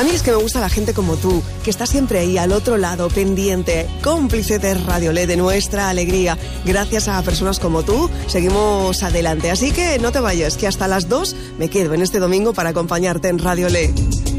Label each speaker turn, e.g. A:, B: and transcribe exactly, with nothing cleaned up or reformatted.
A: A mí es que me gusta la gente como tú, que está siempre ahí al otro lado, pendiente, cómplice de Radio L E, de nuestra alegría. Gracias a personas como tú, seguimos adelante. Así que no te vayas, que hasta las dos me quedo en este domingo para acompañarte en Radio L E.